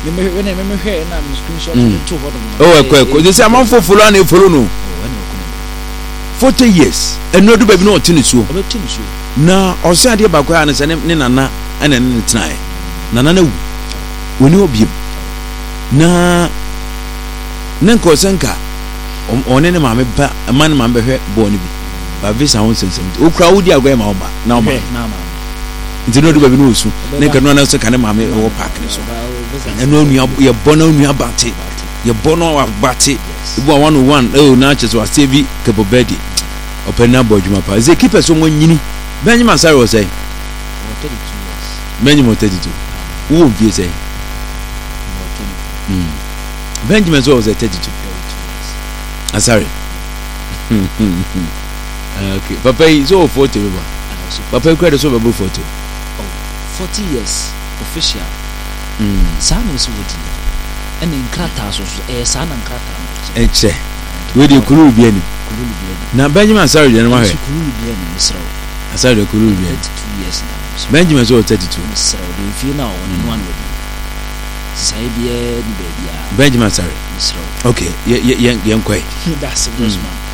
when I remember here and I'm screenshot to what. Oh, this amount for Fulani follow no 40 years and no do baby no tinisu na osa de ba kwa na se ne nana ana ne tnae nana na wu woni obiem na nenko senka one ne maame ba man man behwe bo ne bi ba visa won sensem okura wudi agwa ma oba na oba nti no do baby no osu ne ka no na se ka ne maame wo park ne so eno nua ye bono nua bate ye bono abate ibu 101 oh na che so asevi kabobedi opena bodjuma pa ze keeper so wonyini Benjamin Sarah was saying 32 years. Benjamin 32 who will be saying Benjamin was 32 years. Ah, sorry. Okay, Papa is all 40. Papa credit so about 40. Oh, 40 years official. Sam is wood. And in Kratas was a son and Kratas. Eche. With you could be any. Now Benjamin Sarah, you know, I said the Kuru 32 years now. Benjamin is all 32. So if you know one with you. Say, baby. Benjamin Sarah. Okay, young quay. That's a good man.